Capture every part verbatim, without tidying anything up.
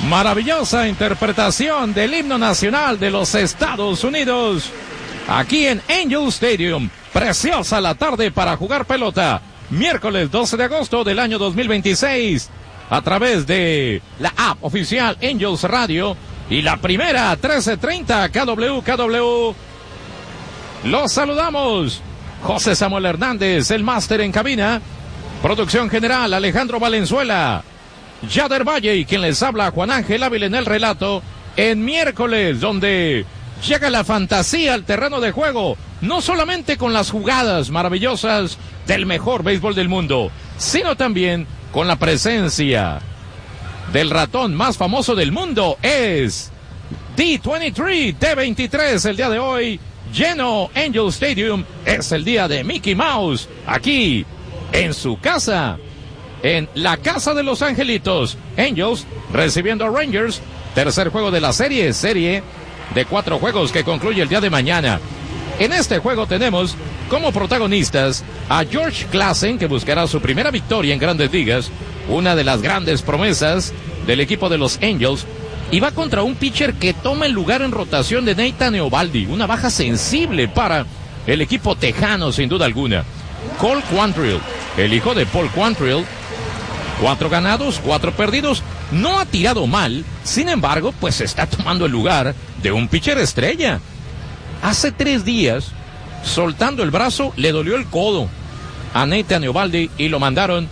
Maravillosa interpretación del himno nacional de los Estados Unidos. Aquí en Angel Stadium. Preciosa la tarde para jugar pelota. Miércoles doce de agosto del año dos mil veintiséis. A través de la app oficial Angels Radio. Y la primera, trece treinta K W K W. Los saludamos. José Samuel Hernández, el máster en cabina. Producción general, Alejandro Valenzuela. Yader Valle y quien les habla, Juan Ángel Ávila en el relato. En miércoles, donde llega la fantasía al terreno de juego. No solamente con las jugadas maravillosas del mejor béisbol del mundo, sino también con la presencia del ratón más famoso del mundo. Es D veintitrés, D veintitrés el día de hoy. Lleno Angel Stadium. Es el día de Mickey Mouse. Aquí, en su casa. En la casa de los Angelitos. Angels recibiendo a Rangers. Tercer juego de la serie. Serie de cuatro juegos que concluye el día de mañana. En este juego tenemos como protagonistas a George Classen, que buscará su primera victoria en Grandes Ligas. Una de las grandes promesas del equipo de los Angels. Y va contra un pitcher que toma el lugar en rotación de Nathan Eovaldi. Una baja sensible para el equipo tejano, sin duda alguna. Cole Quantrill, el hijo de Paul Quantrill. Cuatro ganados, cuatro perdidos. No ha tirado mal. Sin embargo, pues está tomando el lugar de un pitcher estrella. Hace tres días, soltando el brazo, le dolió el codo a Nathan Eovaldi y lo mandaron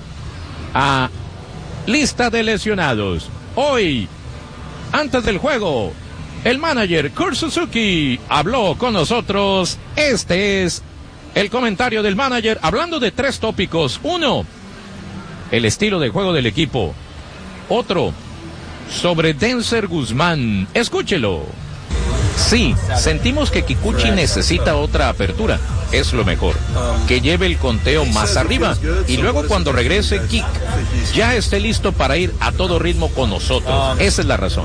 a lista de lesionados. Hoy, antes del juego, el manager Kurt Suzuki habló con nosotros. Este es el comentario del manager, hablando de tres tópicos. Uno, el estilo de juego del equipo. Otro, sobre Denzer Guzmán. Escúchelo. Sí, sentimos que Kikuchi necesita otra apertura. Es lo mejor. Que lleve el conteo más arriba. Y luego cuando regrese Kik, ya esté listo para ir a todo ritmo con nosotros. Esa es la razón.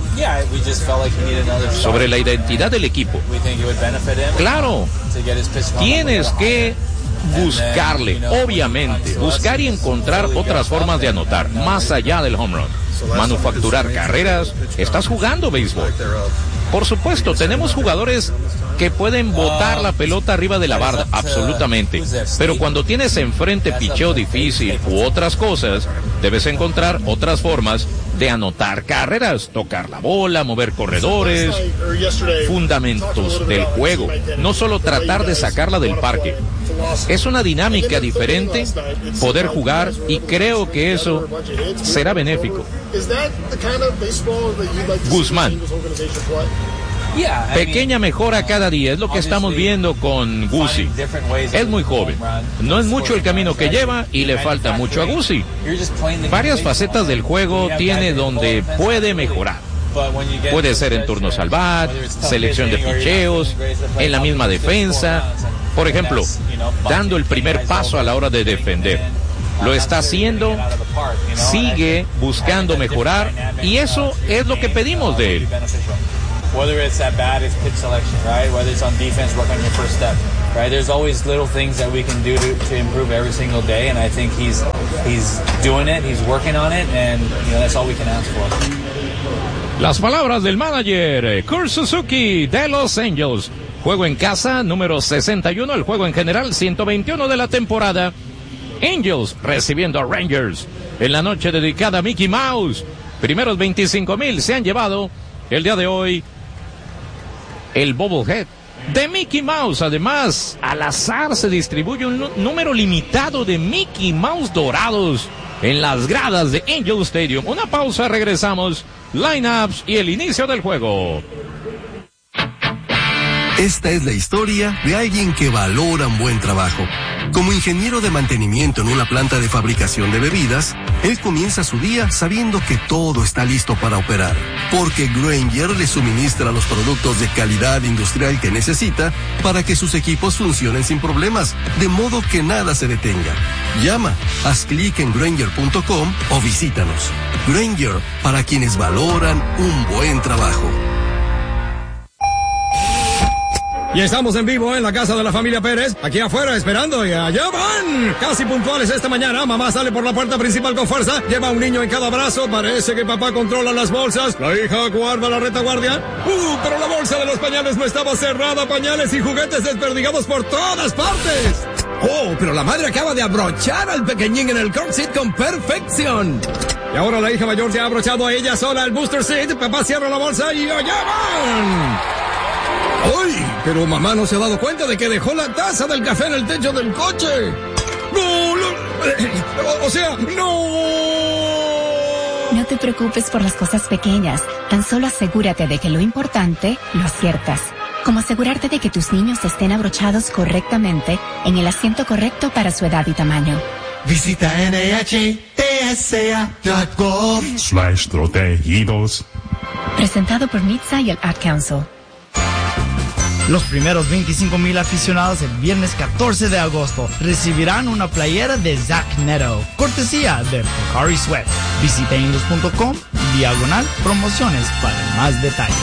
Sobre la identidad del equipo. Claro, tienes que buscarle, obviamente, buscar y encontrar otras formas de anotar, más allá del home run. Manufacturar carreras. Estás jugando béisbol. Por supuesto, tenemos jugadores que pueden botar la pelota arriba de la barda, absolutamente. Pero cuando tienes enfrente picheo difícil u otras cosas, debes encontrar otras formas de anotar carreras, tocar la bola, mover corredores, fundamentos del juego. No solo tratar de sacarla del parque. Es una dinámica diferente poder jugar y creo que eso será benéfico. Guzmán. Pequeña mejora cada día, es lo que estamos viendo con Guzzi. Es muy joven, no es mucho el camino que lleva y le falta mucho a Guzzi. Varias facetas del juego tiene donde puede mejorar. Puede ser en turnos al bat, selección de picheos, en la misma defensa. Por ejemplo, dando el primer paso a la hora de defender. Lo está haciendo, sigue buscando mejorar y eso es lo que pedimos de él. Whether it's at bat, it's pitch selection, right? Whether it's on defense, work on your first step, right? There's always little things that we can do to, to improve every single day, and I think he's he's doing it, he's working on it, and you know that's all we can ask for. Las palabras del manager Kurt Suzuki de Los Angels. Juego en casa, número sesenta y uno, el juego en general, ciento veintiuno de la temporada. Angels recibiendo a Rangers en la noche dedicada a Mickey Mouse. Primeros veinticinco mil se han llevado el día de hoy el bobblehead de Mickey Mouse. Además, al azar se distribuye un número limitado de Mickey Mouse dorados en las gradas de Angel Stadium. Una pausa, regresamos. Lineups y el inicio del juego. Esta es la historia de alguien que valora un buen trabajo. Como ingeniero de mantenimiento en una planta de fabricación de bebidas, él comienza su día sabiendo que todo está listo para operar, porque Grainger le suministra los productos de calidad industrial que necesita para que sus equipos funcionen sin problemas, de modo que nada se detenga. Llama, haz clic en Grainger punto com o visítanos. Grainger, para quienes valoran un buen trabajo. Y estamos en vivo en la casa de la familia Pérez, aquí afuera esperando y allá van. Casi puntuales esta mañana, mamá sale por la puerta principal con fuerza, lleva un niño en cada brazo, parece que papá controla las bolsas, la hija guarda la retaguardia. Uh, pero la bolsa de los pañales no estaba cerrada, pañales y juguetes desperdigados por todas partes. Oh, pero la madre acaba de abrochar al pequeñín en el car seat con perfección. Y ahora la hija mayor se ha abrochado a ella sola el booster seat, papá cierra la bolsa y allá van. ¡Ay! Pero mamá no se ha dado cuenta de que dejó la taza del café en el techo del coche. ¡No! no o, o sea, ¡no! No te preocupes por las cosas pequeñas. Tan solo asegúrate de que lo importante lo aciertas. Como asegurarte de que tus niños estén abrochados correctamente en el asiento correcto para su edad y tamaño. Visita N H T S A punto gov slash protegidos. Presentado por N H T S A y el Ad Council. Los primeros veinticinco mil aficionados el viernes catorce de agosto recibirán una playera de Zach Neto, cortesía de Pocari Sweat. Visita Angels punto com, diagonal, promociones para más detalles.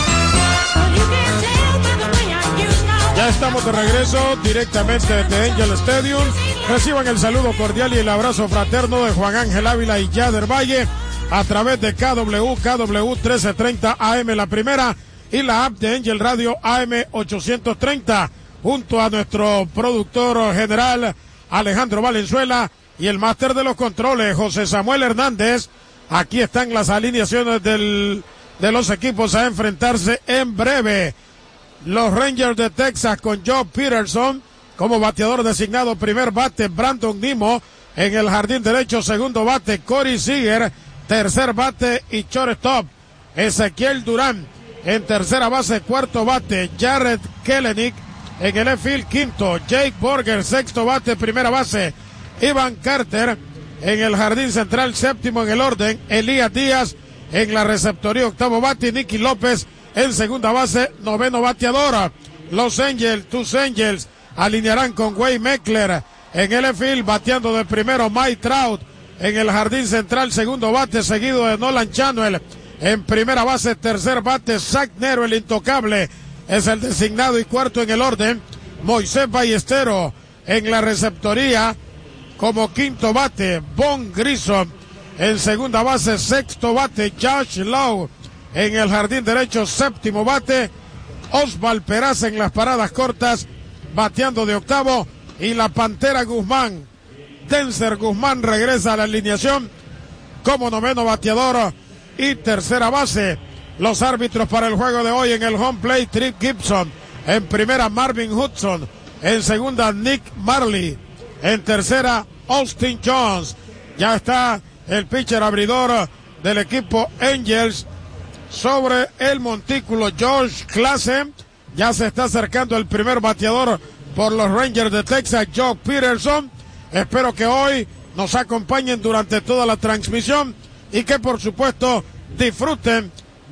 Ya estamos de regreso directamente de Angel Stadium. Reciban el saludo cordial y el abrazo fraterno de Juan Ángel Ávila y Yader Valle a través de K W, K W trece treinta A M La Primera y la app de Angel Radio A M ochocientos treinta, junto a nuestro productor general Alejandro Valenzuela y el máster de los controles José Samuel Hernández. Aquí están las alineaciones del, de los equipos a enfrentarse en breve. Los Rangers de Texas con Joe Peterson como bateador designado, primer bate Brandon Nimmo, en el jardín derecho segundo bate Corey Seager, tercer bate y shortstop Ezequiel Durán. En tercera base, cuarto bate, Jared Kelenic. En el left field, quinto, Jake Borger. Sexto bate, primera base, Ivan Carter. En el jardín central, séptimo en el orden, Elías Díaz. En la receptoría, octavo bate, Nicky López. En segunda base, noveno bateador. Los Angels, tus Angels, alinearán con Wade Meckler. En el left field, bateando de primero, Mike Trout. En el jardín central, segundo bate, seguido de Nolan Chanuel. En primera base, tercer bate, Zach Nero, el intocable, es el designado, y cuarto en el orden, Moisés Ballesteros. En la receptoría, como quinto bate, Von Grissom. En segunda base, sexto bate, Josh Lowe. En el jardín derecho, séptimo bate, Osval Peraza. En las paradas cortas, bateando de octavo, y la Pantera Guzmán. Denzer Guzmán regresa a la alineación como noveno bateador y tercera base. Los árbitros para el juego de hoy: en el home plate, Trip Gibson. En primera, Marvin Hudson. En segunda, Nick Marley. En tercera, Austin Jones. Ya está el pitcher abridor del equipo Angels sobre el montículo, George Clase. Ya se está acercando el primer bateador por los Rangers de Texas, Joe Peterson. Espero que hoy nos acompañen durante toda la transmisión y que por supuesto disfruten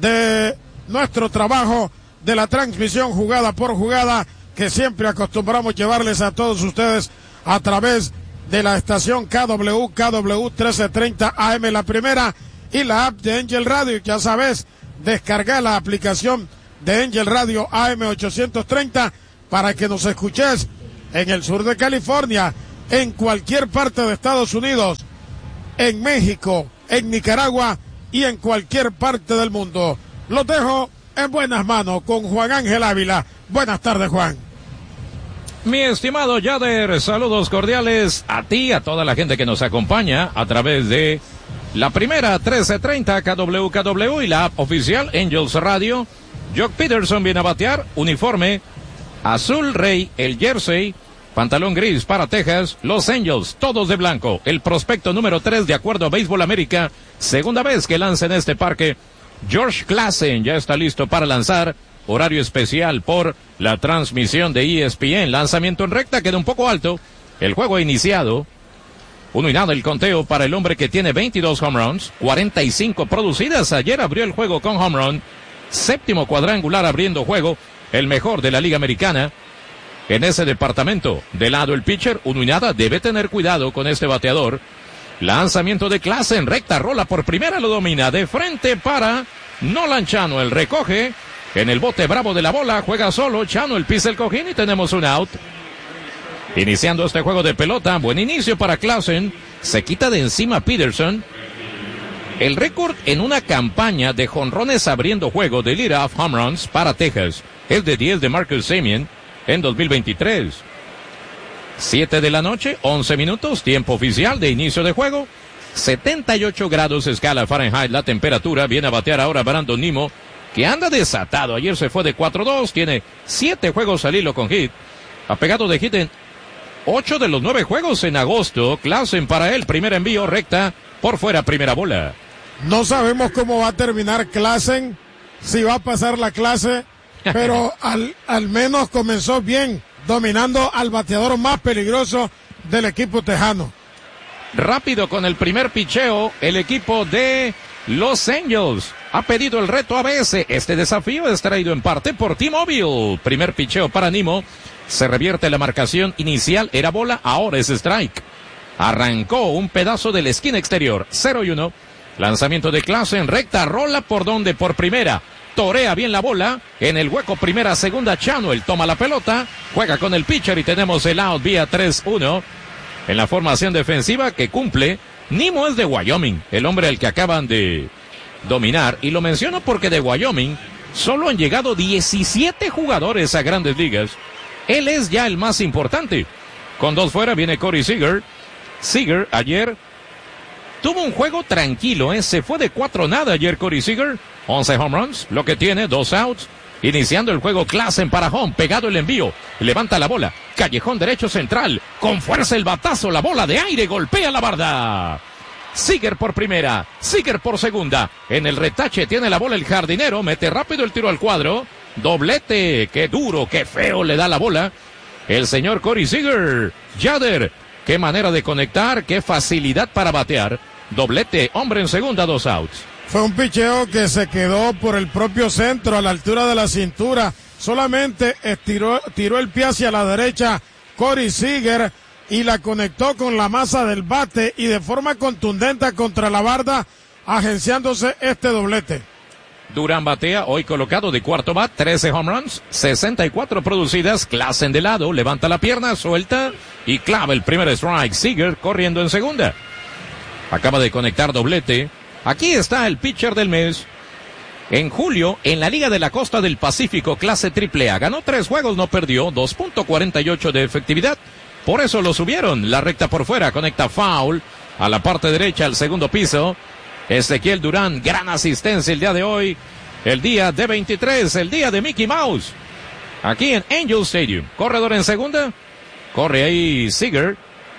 de nuestro trabajo, de la transmisión jugada por jugada que siempre acostumbramos llevarles a todos ustedes a través de la estación K W, K W trece treinta A M La Primera y la app de Angel Radio. Ya sabes, descarga la aplicación de Angel Radio A M ochocientos treinta para que nos escuches en el sur de California, en cualquier parte de Estados Unidos, en México, en Nicaragua y en cualquier parte del mundo. Los dejo en buenas manos con Juan Ángel Ávila. Buenas tardes, Juan. Mi estimado Yader, saludos cordiales a ti, a toda la gente que nos acompaña a través de la primera trece treinta K W K W y la app oficial Angels Radio. Jock Peterson viene a batear, uniforme azul rey, el jersey, pantalón gris para Texas. Los Angels, todos de blanco. El prospecto número tres de acuerdo a Béisbol América, segunda vez que lanza en este parque. George Clasen ya está listo para lanzar. Horario especial por la transmisión de E S P N. Lanzamiento en recta, queda un poco alto. El juego ha iniciado. Uno y nada el conteo para el hombre que tiene veintidós home runs, cuarenta y cinco producidas. Ayer abrió el juego con home run. Séptimo cuadrangular abriendo juego. El mejor de la Liga Americana. En ese departamento, de lado el pitcher, uno y nada. Debe tener cuidado con este bateador. Lanzamiento de Clase en recta, rola por primera, lo domina. De frente para Nolan Chano. El recoge en el bote bravo de la bola, juega solo, Chano el pisa el cojín y tenemos un out. Iniciando este juego de pelota, buen inicio para Clausen, se quita de encima Peterson. El récord en una campaña de jonrones abriendo juego de leadoff home runs para Texas es de diez de Marcus Semien en dos mil veintitrés. siete de la noche, once minutos, tiempo oficial de inicio de juego. setenta y ocho grados escala Fahrenheit la temperatura. Viene a batear ahora Brandon Nimmo, que anda desatado. Ayer se fue de cuatro dos, tiene siete juegos al hilo con hit. Ha pegado de hit en ocho de los nueve juegos en agosto. Clausen para él, primer envío, recta, por fuera, primera bola. No sabemos cómo va a terminar Clausen, si va a pasar la clase, pero al, al menos comenzó bien, dominando al bateador más peligroso del equipo tejano. Rápido con el primer picheo, el equipo de Los Angels ha pedido el reto a base. Este desafío es traído en parte por T-Mobile. Primer picheo para Nimmo, se revierte la marcación inicial, era bola, ahora es strike. Arrancó un pedazo de la esquina exterior, cero y uno. Lanzamiento de Clausen, recta, rola por donde, por primera. Torea bien la bola, en el hueco primera, segunda, Chano, él toma la pelota, juega con el pitcher y tenemos el out vía tres uno. En la formación defensiva que cumple, Nimmo es de Wyoming, el hombre al que acaban de dominar, y lo menciono porque de Wyoming solo han llegado diecisiete jugadores a Grandes Ligas. Él es ya el más importante. Con dos fuera viene Corey Seager. Seager ayer tuvo un juego tranquilo, ¿eh? Se fue de cuatro nada ayer Corey Seager. once home runs, lo que tiene, dos outs. Iniciando el juego, Clausen para home, pegado el envío. Levanta la bola, callejón derecho central. Con fuerza el batazo, la bola de aire, golpea la barda. Seager por primera, Seager por segunda. En el retache tiene la bola el jardinero, mete rápido el tiro al cuadro. Doblete, qué duro, qué feo le da la bola el señor Corey Seager. Yader, qué manera de conectar, qué facilidad para batear. Doblete, hombre en segunda, dos outs. Fue un picheo que se quedó por el propio centro, a la altura de la cintura. Solamente estiró, tiró el pie hacia la derecha Corey Seager y la conectó con la masa del bate y de forma contundente contra la barda, agenciándose este doblete. Durán batea, hoy colocado de cuarto bat, trece home runs, sesenta y cuatro producidas. Clausen de lado, levanta la pierna, suelta y clava el primer strike. Seager corriendo en segunda. Acaba de conectar doblete. Aquí está el pitcher del mes. En julio, en la Liga de la Costa del Pacífico, clase triple A, ganó tres juegos, no perdió, dos punto cuarenta y ocho de efectividad. Por eso lo subieron. La recta por fuera, conecta foul a la parte derecha, al segundo piso. Ezequiel Durán, gran asistencia el día de hoy. El día de veintitrés, el día de Mickey Mouse. Aquí en Angel Stadium. Corredor en segunda. Corre ahí Seager.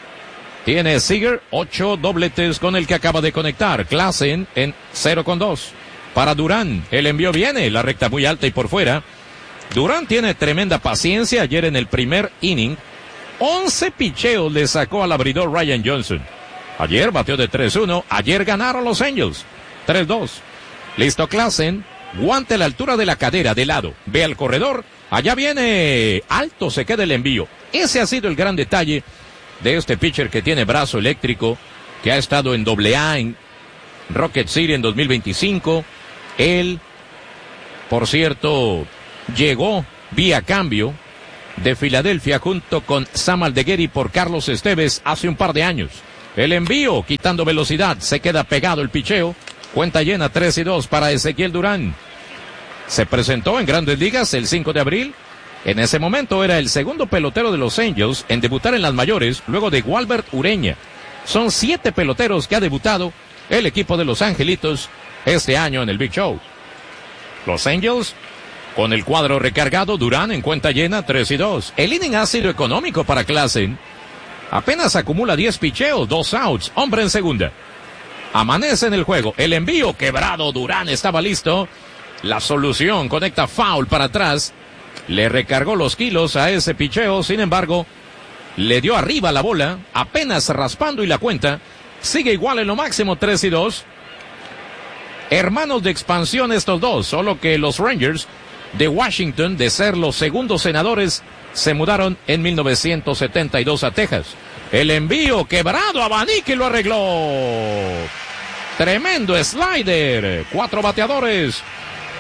Tiene Seager ocho dobletes con el que acaba de conectar. Clausen en cero con dos. Para Durán, el envío viene, la recta muy alta y por fuera. Durán tiene tremenda paciencia. Ayer en el primer inning, once picheos le sacó al abridor Ryan Johnson. Ayer bateó de tres uno. Ayer ganaron los Angels. tres dos. Listo Clausen. Guante a la altura de la cadera, de lado. Ve al corredor. Allá viene. Alto se queda el envío. Ese ha sido el gran detalle de este pitcher que tiene brazo eléctrico, que ha estado en doble A en Rocket City en dos mil veinticinco. Él, por cierto, llegó vía cambio de Filadelfia junto con Sam Aldegueri por Carlos Esteves hace un par de años. El envío, quitando velocidad, se queda pegado el picheo. Cuenta llena, tres y dos para Ezequiel Durán. Se presentó en Grandes Ligas el cinco de abril. En ese momento era el segundo pelotero de los Angels en debutar en las mayores, luego de Walbert Ureña. Son siete peloteros que ha debutado el equipo de Los Angelitos este año en el Big Show. Los Angels, con el cuadro recargado, Durán en cuenta llena, tres y dos. El inning ha sido económico para Clausen. Apenas acumula diez picheos, dos outs, hombre en segunda. Amanece en el juego, el envío quebrado, Durán estaba listo. La solución, conecta foul para atrás. Le recargó los kilos a ese picheo, sin embargo, le dio arriba la bola, apenas raspando y la cuenta. Sigue igual en lo máximo, tres y dos. Hermanos de expansión estos dos, solo que los Rangers de Washington, de ser los segundos senadores, se mudaron en mil novecientos setenta y dos a Texas. El envío quebrado, abanique y lo arregló. Tremendo slider. Cuatro bateadores.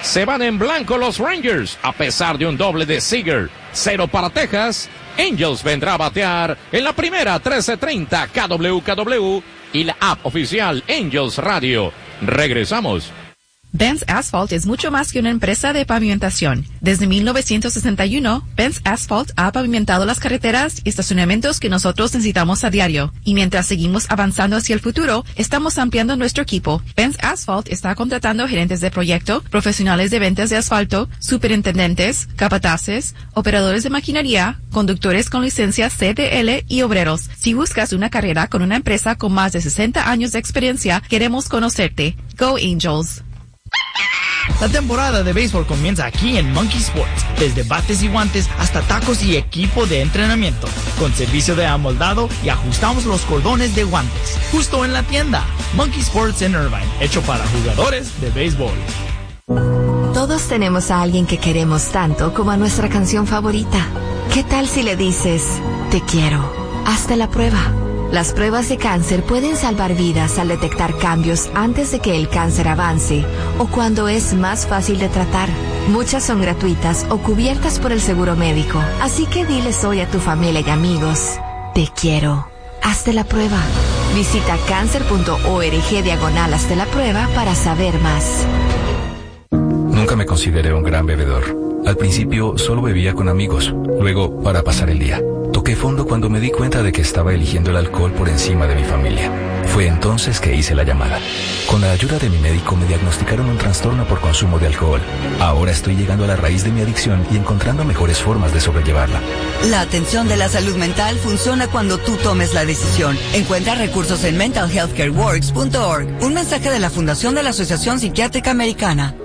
Se van en blanco los Rangers, a pesar de un doble de Seager. Cero para Texas. Angels vendrá a batear en la primera, trece treinta K W K W y la app oficial Angels Radio. Regresamos. Benz Asphalt es mucho más que una empresa de pavimentación. Desde mil novecientos sesenta y uno, Benz Asphalt ha pavimentado las carreteras y estacionamientos que nosotros necesitamos a diario. Y mientras seguimos avanzando hacia el futuro, estamos ampliando nuestro equipo. Benz Asphalt está contratando gerentes de proyecto, profesionales de ventas de asfalto, superintendentes, capataces, operadores de maquinaria, conductores con licencia C D L y obreros. Si buscas una carrera con una empresa con más de sesenta años de experiencia, queremos conocerte. Go Angels! La temporada de béisbol comienza aquí en Monkey Sports, desde bates y guantes hasta tacos y equipo de entrenamiento, con servicio de amoldado y ajustamos los cordones de guantes, justo en la tienda. Monkey Sports en Irvine, hecho para jugadores de béisbol. Todos tenemos a alguien que queremos tanto como a nuestra canción favorita. ¿Qué tal si le dices, te quiero? Hazte la prueba. Las pruebas de cáncer pueden salvar vidas al detectar cambios antes de que el cáncer avance o cuando es más fácil de tratar. Muchas son gratuitas o cubiertas por el seguro médico. Así que diles hoy a tu familia y amigos, te quiero. Hazte la prueba. Visita cáncer.org diagonal hazte la prueba para saber más. Nunca me consideré un gran bebedor. Al principio solo bebía con amigos, luego para pasar el día. Toqué fondo cuando me di cuenta de que estaba eligiendo el alcohol por encima de mi familia. Fue entonces que hice la llamada. Con la ayuda de mi médico me diagnosticaron un trastorno por consumo de alcohol. Ahora estoy llegando a la raíz de mi adicción y encontrando mejores formas de sobrellevarla. La atención de la salud mental funciona cuando tú tomes la decisión. Encuentra recursos en mental health care works punto org. Un mensaje de la Fundación de la Asociación Psiquiátrica Americana.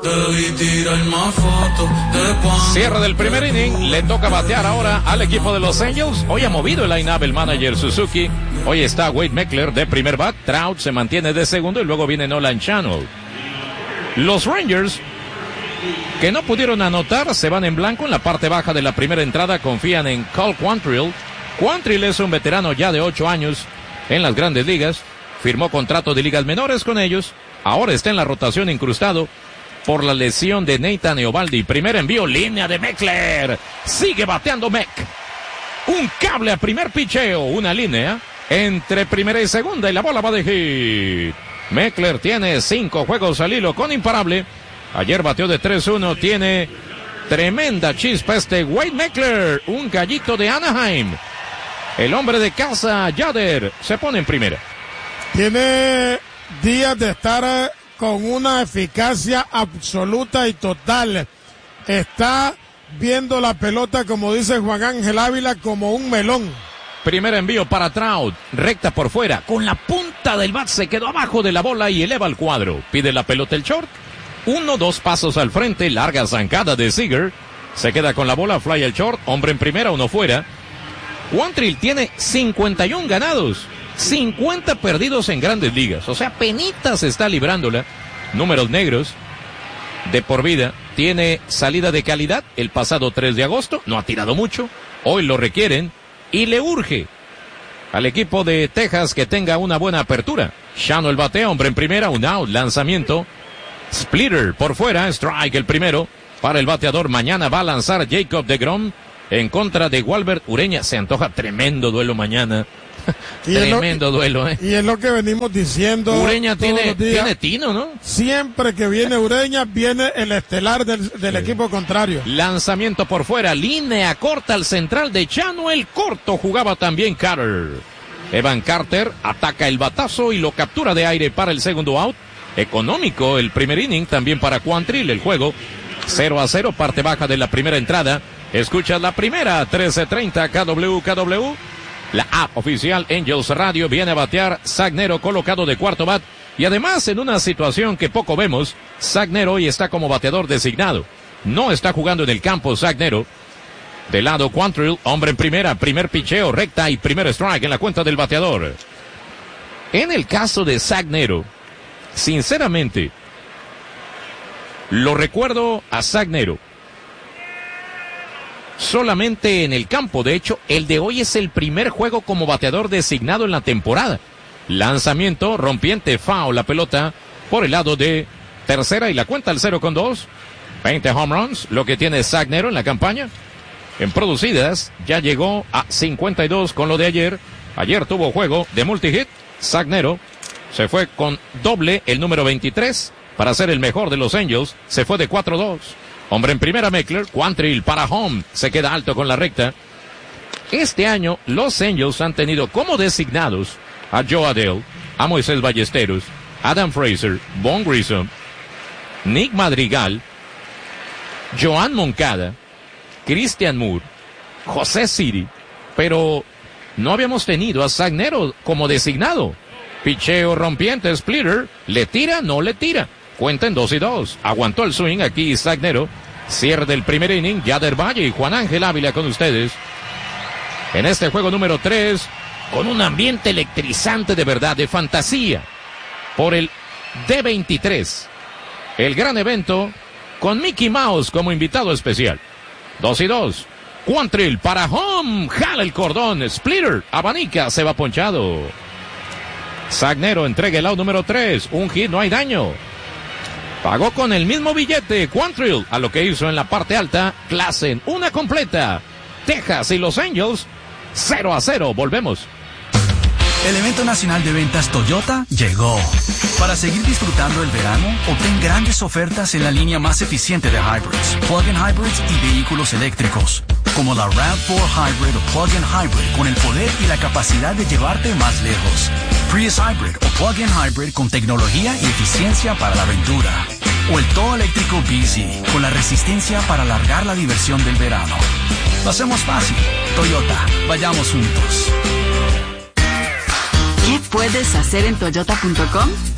Cierre del primer inning, le toca batear ahora al equipo de los Angels. Hoy ha movido el line-up el manager Suzuki. Hoy está Wade Meckler de primer bat, Trout se mantiene de segundo y luego viene Nolan Channel. Los Rangers, que no pudieron anotar, se van en blanco en la parte baja de la primera entrada, confían en Cole Quantrill. Quantrill es un veterano ya de ocho años en las grandes ligas, firmó contrato de ligas menores con ellos, ahora está en la rotación incrustado por la lesión de Nathan Eovaldi. Primer envío, línea de Meckler. Sigue bateando Meck. Un cable a primer picheo, una línea entre primera y segunda y la bola va de hit. Meckler tiene cinco juegos al hilo con imparable. Ayer bateó de tres uno, tiene tremenda chispa este Wade Meckler, un gallito de Anaheim. El hombre de casa, Yader, se pone en primera. Tiene días de estar con una eficacia absoluta y total. Está viendo la pelota, como dice Juan Ángel Ávila, como un melón. Primer envío para Trout, recta por fuera, con la punta del bat se quedó abajo de la bola y eleva el cuadro. Pide la pelota el short, uno, dos pasos al frente, larga zancada de Seager. Se queda con la bola, fly el short, hombre en primera, uno fuera. Quantrill tiene cincuenta y uno ganados. cincuenta perdidos en grandes ligas, o sea, penitas está librándola. Números negros de por vida. Tiene salida de calidad el pasado tres de agosto, no ha tirado mucho, hoy lo requieren y le urge al equipo de Texas que tenga una buena apertura. Shano el batea, hombre en primera, un out, lanzamiento, splitter por fuera, strike el primero para el bateador. Mañana va a lanzar Jacob deGrom en contra de Walbert Ureña. Se antoja tremendo duelo mañana. Tremendo lo, duelo, ¿eh? Y es lo que venimos diciendo. Ureña tiene, tiene tino, ¿no? Siempre que viene Ureña, viene el estelar del, del sí. equipo contrario. Lanzamiento por fuera, línea corta al central de Chano, el corto jugaba también Carter. Evan Carter ataca el batazo y lo captura de aire para el segundo out. Económico el primer inning, también para Quantrill. El juego cero a cero, parte baja de la primera entrada. Escuchas la primera, trece treinta K W K W. La app oficial Angels Radio. Viene a batear Zach Nero, colocado de cuarto bat. Y además, en una situación que poco vemos, Zach Nero hoy está como bateador designado. No está jugando en el campo Zach Nero. De lado Quantrill, hombre en primera, primer picheo, recta y primer strike en la cuenta del bateador. En el caso de Zach Nero, sinceramente, lo recuerdo a Zach Nero solamente en el campo. De hecho, el de hoy es el primer juego como bateador designado en la temporada. Lanzamiento, rompiente, foul, la pelota por el lado de tercera y la cuenta al cero con dos. veinte home runs, lo que tiene Zach Neto en la campaña. En producidas, ya llegó a cincuenta y dos con lo de ayer. Ayer tuvo juego de multi-hit. Zach Neto se fue con doble, el número veintitrés, para ser el mejor de los Angels. Se fue de cuatro dos. Hombre en primera, Meckler. Quantrill para home. Se queda alto con la recta. Este año, los Angels han tenido como designados a Joe Adell, a Moisés Ballesteros, Adam Fraser, Von Grissom, Nick Madrigal, Joan Moncada, Christian Moore, José Siri, pero no habíamos tenido a Zach Neto como designado. Picheo rompiente, splitter, le tira, no le tira. Cuenta en dos y dos. Aguantó el swing aquí Zach Neto. Cierre del primer inning, Yader Valle y Juan Ángel Ávila con ustedes. En este juego número tres, con un ambiente electrizante de verdad, de fantasía, por el D veintitrés. El gran evento con Mickey Mouse como invitado especial. Dos y dos. Quantrill para home. Jala el cordón. Splitter. Abanica. Se va ponchado. Zach Neto entrega el out número tres. Un hit, no hay daño. Pagó con el mismo billete Quantrill a lo que hizo en la parte alta Klassen. Una completa. Texas y Los Angels. cero a cero. Volvemos. El evento nacional de ventas Toyota llegó. Para seguir disfrutando el verano, obtén grandes ofertas en la línea más eficiente de hybrids, plug-in hybrids y vehículos eléctricos, como la RAV cuatro Hybrid o plug-in hybrid con el poder y la capacidad de llevarte más lejos. Prius Hybrid o plug-in hybrid con tecnología y eficiencia para la aventura. O el todo eléctrico B Z con la resistencia para alargar la diversión del verano. Lo hacemos fácil. Toyota, vayamos juntos. ¿Qué puedes hacer en toyota punto com?